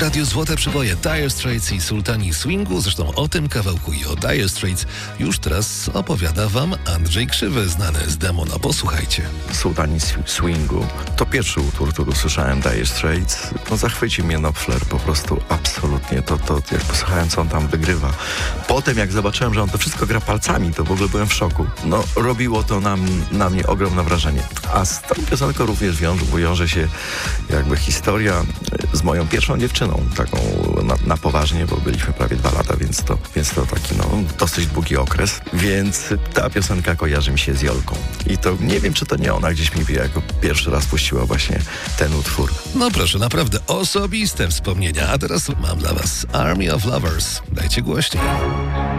radiu Złote Przeboje Dire Straits i Sultani Swingu. Zresztą o tym kawałku i o Dire Straits już teraz opowiada wam Andrzej Krzywy, znany z demo. No posłuchajcie. Sultani Swingu to pierwszy utwór, który usłyszałem, Dire Straits. No zachwycił mnie Knopfler po prostu absolutnie. To jak posłuchałem, co on tam wygrywa. Potem jak zobaczyłem, że on to wszystko gra palcami, to w ogóle byłem w szoku. No robiło to na mnie ogromne wrażenie. A z tą piosenką również wiąże się jakby historia z moją pierwszą dziewczyną, taką na poważnie, bo byliśmy prawie 2 lata, więc to taki dosyć długi okres. Więc ta piosenka kojarzy mi się z Jolką. I to nie wiem, czy to nie ona gdzieś mi jako pierwszy raz puściła właśnie ten utwór. No proszę, naprawdę osobiste wspomnienia. A teraz mam dla was Army of Lovers. Dajcie głośniej.